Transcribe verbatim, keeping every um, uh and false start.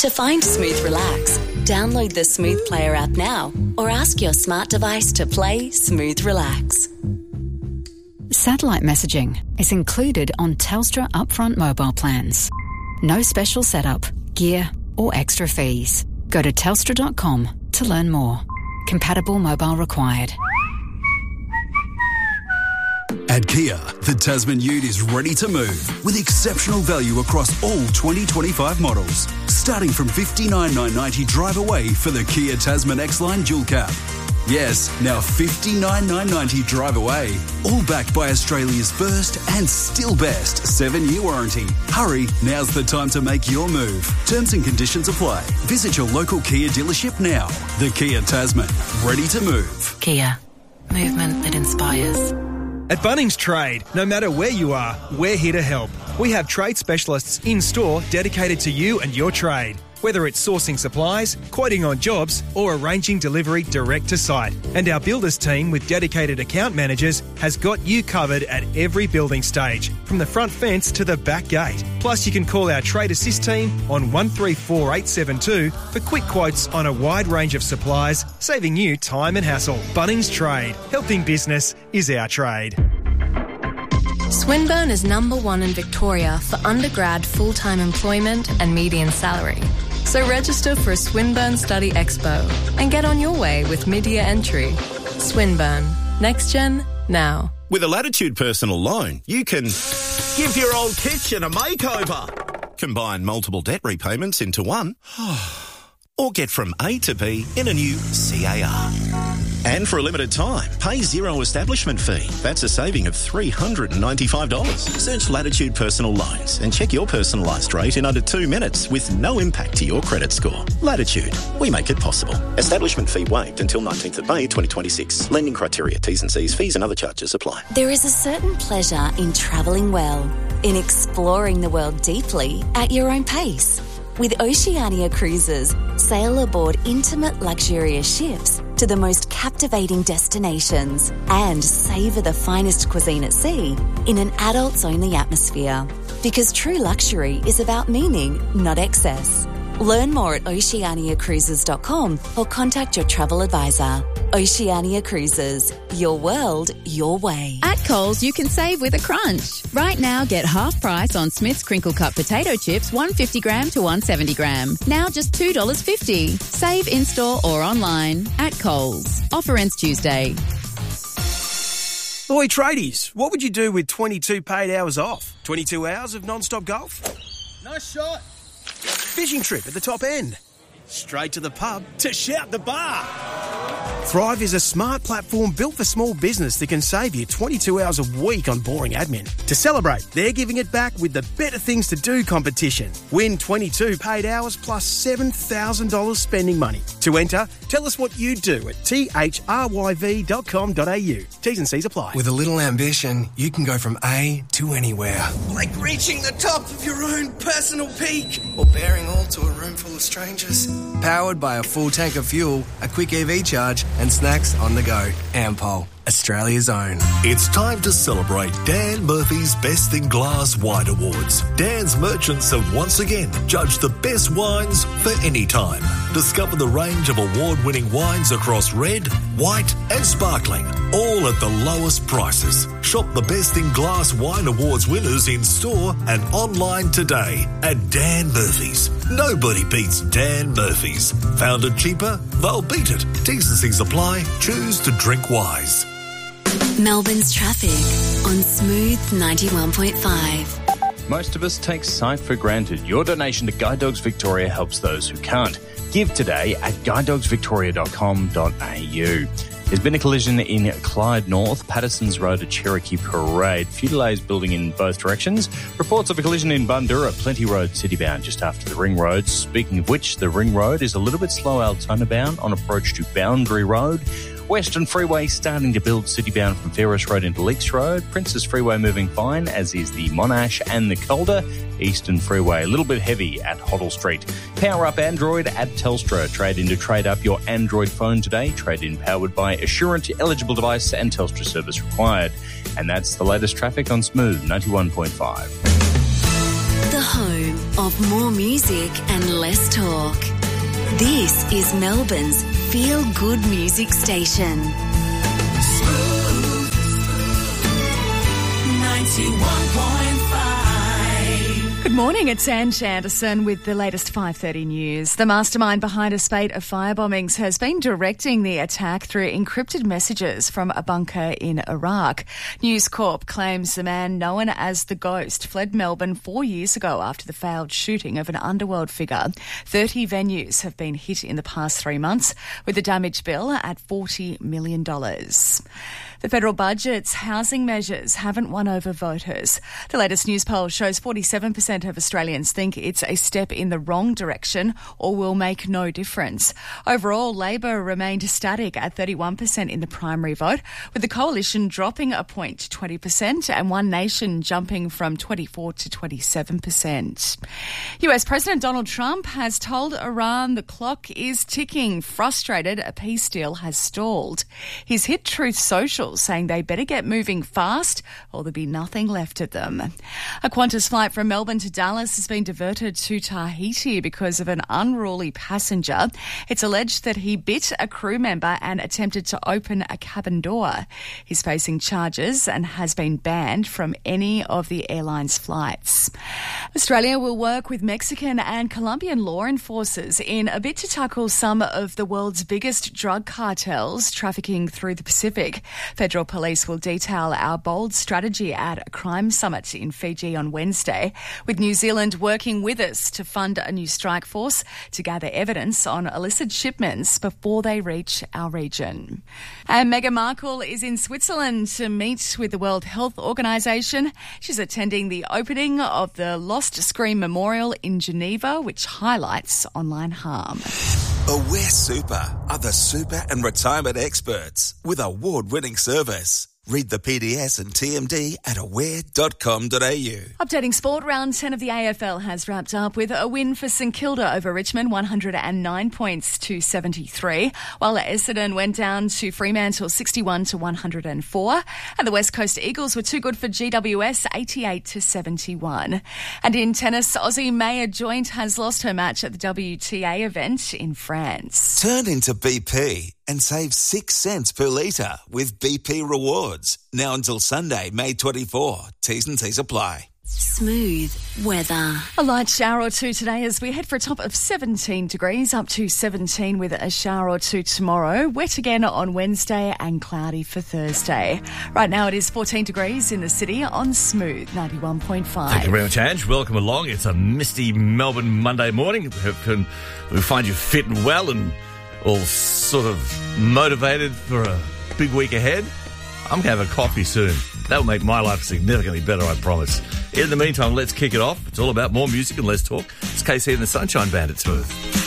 To find Smooth Relax, download the Smooth Player app now or ask your smart device to play Smooth Relax. Satellite messaging is included on Telstra upfront mobile plans. No special setup, gear or extra fees. Go to telstra dot com to learn more. Compatible mobile required. At Kia, the Tasman Ute is ready to move with exceptional value across all twenty twenty-five models. Starting from fifty-nine thousand nine hundred ninety drive away for the Kia Tasman X-Line Dual Cab. Yes, now fifty-nine thousand nine hundred ninety drive away. All backed by Australia's first and still best seven-year warranty. Hurry, now's the time to make your move. Terms and conditions apply. Visit your local Kia dealership now. The Kia Tasman, ready to move. Kia, movement that inspires. At Bunnings Trade, no matter where you are, we're here to help. We have trade specialists in-store dedicated to you and your trade. Whether it's sourcing supplies, quoting on jobs, or arranging delivery direct to site. And our builders team with dedicated account managers has got you covered at every building stage, from the front fence to the back gate. Plus, you can call our Trade Assist team on one three four eight seven two for quick quotes on a wide range of supplies, saving you time and hassle. Bunnings Trade. Helping business is our trade. Swinburne is number one in Victoria for undergrad full-time employment and median salary. So register for a Swinburne Study Expo and get on your way with mid-year entry. Swinburne. Next Gen, now. With a Latitude personal loan, you can give your old kitchen a makeover, combine multiple debt repayments into one, or get from A to B in a new C A R. And for a limited time, pay zero establishment fee. That's a saving of three hundred ninety-five dollars. Search Latitude Personal Loans and check your personalised rate in under two minutes with no impact to your credit score. Latitude, we make it possible. Establishment fee waived until nineteenth of May twenty twenty-six. Lending criteria, T's and C's, fees and other charges apply. There is a certain pleasure in travelling well, in exploring the world deeply at your own pace. With Oceania Cruises, sail aboard intimate, luxurious ships to the most captivating destinations and savour the finest cuisine at sea in an adults-only atmosphere. Because true luxury is about meaning, not excess. Learn more at oceania cruises dot com or contact your travel advisor. Oceania Cruises, your world, your way. At Coles, you can save with a crunch. Right now, get half price on Smith's Crinkle Cut potato chips, one fifty gram to one seventy gram. Now just two dollars fifty. Save in-store or online at Coles. Offer ends Tuesday. Oi, tradies, what would you do with twenty-two paid hours off? twenty-two hours of non-stop golf? Nice shot. Fishing trip at the top end? Straight to the pub to shout the bar? Thrive is a smart platform built for small business that can save you twenty-two hours a week on boring admin. To celebrate, they're giving it back with the Better Things to Do competition. Win twenty-two paid hours plus seven thousand dollars spending money. To enter, tell us what you do at t h r y v dot com dot a u. T's and C's apply. With a little ambition, you can go from A to anywhere. Like reaching the top of your own personal peak. Or bearing all to a room full of strangers. Powered by a full tank of fuel, a quick E V charge, and snacks on the go. Ampol, Australia's own. It's time to celebrate Dan Murphy's Best in Glass Wine Awards. Dan's merchants have once again judged the best wines for any time. Discover the range of award-winning wines across red, white and sparkling, all at the lowest prices. Shop the Best in Glass Wine Awards winners in store and online today at Dan Murphy's. Nobody beats Dan Murphy's. Found it cheaper? They'll beat it. T's and C's apply. Choose to drink wise. Melbourne's traffic on Smooth ninety-one point five. Most of us take sight for granted. Your donation to Guide Dogs Victoria helps those who can't. Give today at guide dogs victoria dot com dot a u. There's been a collision in Clyde North, Patterson's Road to Cherokee Parade. Few delays building in both directions. Reports of a collision in Bundoora, Plenty Road citybound just after the Ring Road. Speaking of which, the Ring Road is a little bit slow Altona bound on approach to Boundary Road. Western Freeway starting to build citybound from Ferris Road into Leaks Road. Princess Freeway moving fine, as is the Monash and the Calder. Eastern Freeway a little bit heavy at Hoddle Street. Power up Android at Telstra. Trade in to trade up your Android phone today. Trade in powered by Assurant, eligible device and Telstra service required. And that's the latest traffic on Smooth ninety-one point five. The home of more music and less talk. This is Melbourne's Feel Good Music Station. Smooth ninety-one point five. Good morning, it's Ange Anderson with the latest five thirty news. The mastermind behind a spate of firebombings has been directing the attack through encrypted messages from a bunker in Iraq. News Corp claims the man known as the Ghost fled Melbourne four years ago after the failed shooting of an underworld figure. thirty venues have been hit in the past three months, with the damage bill at forty million dollars. The federal budget's housing measures haven't won over voters. The latest news poll shows forty-seven percent of Australians think it's a step in the wrong direction or will make no difference. Overall, Labor remained static at thirty-one percent in the primary vote, with the coalition dropping a point to twenty percent and One Nation jumping from twenty-four to twenty-seven percent. U S President Donald Trump has told Iran the clock is ticking. Frustrated, a peace deal has stalled. He's hit Truth Social, saying they better get moving fast or there'll be nothing left of them. A Qantas flight from Melbourne to Dallas has been diverted to Tahiti because of an unruly passenger. It's alleged that he bit a crew member and attempted to open a cabin door. He's facing charges and has been banned from any of the airline's flights. Australia will work with Mexican and Colombian law enforcers in a bid to tackle some of the world's biggest drug cartels trafficking through the Pacific. Federal police will detail our bold strategy at a crime summit in Fiji on Wednesday, with New Zealand working with us to fund a new strike force to gather evidence on illicit shipments before they reach our region. And Meghan Markle is in Switzerland to meet with the World Health Organization. She's attending the opening of the Lost Scream Memorial in Geneva, which highlights online harm. Aware Super are the super and retirement experts with award-winning service. Read the P D S and T M D at aware dot com dot a u. Updating sport, round ten of the A F L has wrapped up with a win for St Kilda over Richmond, one hundred nine points to seventy-three, while Essendon went down to Fremantle, sixty-one to one hundred four, and the West Coast Eagles were too good for G W S, eighty-eight to seventy-one. And in tennis, Aussie Maya Joint has lost her match at the W T A event in France. Turn into B P and save six cents per litre with B P Rewards. Now until Sunday, May twenty-fourth. T's and C's apply. Smooth weather. A light shower or two today as we head for a top of seventeen degrees, up to seventeen with a shower or two tomorrow. Wet again on Wednesday and cloudy for Thursday. Right now it is fourteen degrees in the city on Smooth ninety-one point five. Thank you very much, Ange. Welcome along. It's a misty Melbourne Monday morning. We we find you fit and well and all sort of motivated for a big week ahead. I'm going to have a coffee soon. That will make my life significantly better, I promise. In the meantime, let's kick it off. It's all about more music and less talk. It's K C and the Sunshine Band at Smooth.